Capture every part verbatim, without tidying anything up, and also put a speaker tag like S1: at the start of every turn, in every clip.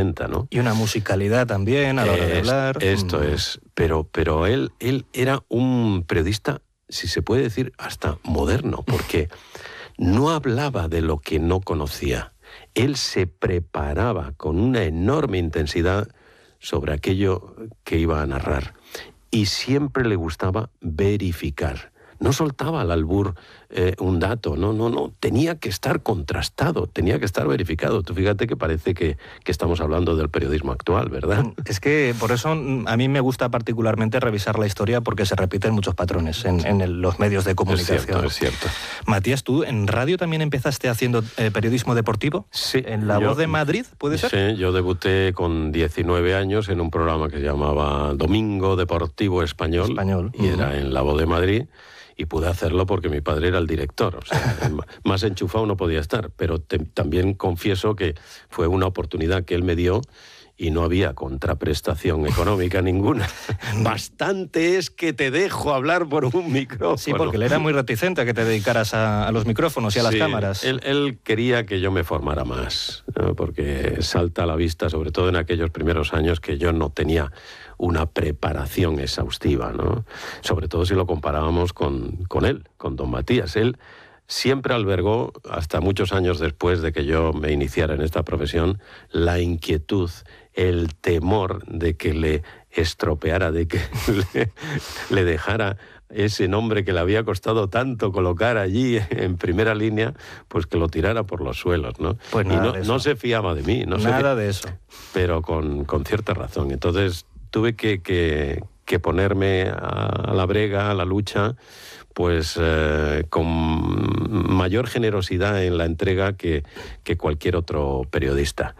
S1: vestimenta, ¿no?
S2: Y una musicalidad también a la hora de hablar.
S1: Esto mm. es, pero, pero él, él era un periodista, si se puede decir, hasta moderno, porque no hablaba de lo que no conocía. Él se preparaba con una enorme intensidad sobre aquello que iba a narrar. Y siempre le gustaba verificar. No soltaba al albur eh, un dato, no, no, no. Tenía que estar contrastado, tenía que estar verificado. Tú fíjate que parece que, que estamos hablando del periodismo actual, ¿verdad?
S2: Es que por eso a mí me gusta particularmente revisar la historia, porque se repiten muchos patrones en, en el, los medios de comunicación.
S1: Es cierto, es cierto.
S2: Matías, ¿tú en radio también empezaste haciendo eh, periodismo deportivo?
S1: Sí.
S2: ¿En La
S1: yo,
S2: Voz de Madrid, puede ser?
S1: Sí, yo debuté con diecinueve años en un programa que se llamaba Domingo Deportivo Español.
S2: Español.
S1: Y uh-huh. era en La Voz de Madrid. Y pude hacerlo porque mi padre era el director, o sea, más enchufado no podía estar, pero te, también confieso que fue una oportunidad que él me dio y no había contraprestación económica ninguna. Bastante es que te dejo hablar por un micrófono.
S2: Sí, porque él era muy reticente a que te dedicaras a, a los micrófonos y a las
S1: sí,
S2: cámaras.
S1: Él, él quería que yo me formara más, ¿no? Porque salta a la vista, sobre todo en aquellos primeros años, que yo no tenía una preparación exhaustiva, ¿no? Sobre todo si lo comparábamos con, con él, con don Matías. Él siempre albergó, hasta muchos años después de que yo me iniciara en esta profesión, la inquietud, el temor de que le estropeara, de que le, le dejara ese nombre que le había costado tanto colocar allí en primera línea, pues que lo tirara por los suelos, ¿no?
S2: Pues
S1: y
S2: nada
S1: no,
S2: de eso.
S1: no se fiaba de mí. No
S2: nada
S1: se,
S2: de eso.
S1: Pero con, con cierta razón. Entonces tuve que, que, que ponerme a, a la brega, a la lucha, pues eh, con mayor generosidad en la entrega que, que cualquier otro periodista.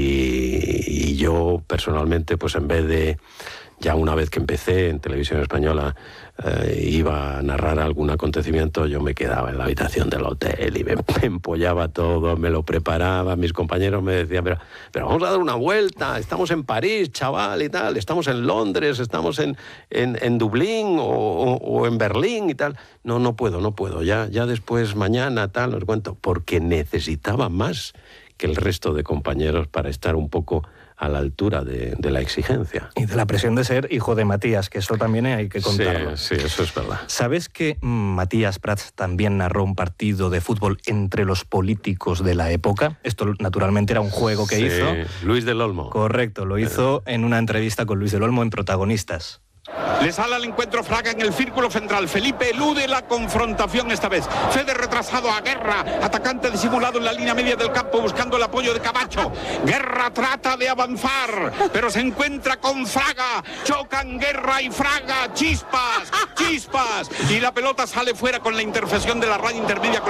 S1: Y, y yo personalmente, pues en vez de, ya una vez que empecé en Televisión Española, eh, iba a narrar algún acontecimiento, yo me quedaba en la habitación del hotel y me, me empollaba todo, me lo preparaba, mis compañeros me decían, pero, pero vamos a dar una vuelta, estamos en París, chaval, y tal, estamos en Londres, estamos en, en, en Dublín o, o, o en Berlín y tal. No, no puedo, no puedo, ya, ya después, mañana, tal, os cuento, porque necesitaba más que el resto de compañeros para estar un poco a la altura de, de la exigencia.
S2: Y de la presión de ser hijo de Matías, que eso también hay que contarlo.
S1: Sí, sí, eso es verdad.
S2: ¿Sabes que mmm, Matías Prats también narró un partido de fútbol entre los políticos de la época? Esto naturalmente era un juego que
S1: sí,
S2: hizo.
S1: Luis del Olmo.
S2: Correcto, lo hizo en una entrevista con Luis del Olmo en Protagonistas.
S3: Le sale al encuentro Fraga en el círculo central. Felipe elude la confrontación esta vez. Fede retrasado a Guerra. Atacante disimulado en la línea media del campo buscando el apoyo de Camacho. Guerra trata de avanzar, pero se encuentra con Fraga. Chocan Guerra y Fraga. Chispas, chispas. Y la pelota sale fuera con la intercesión de la raya intermedia.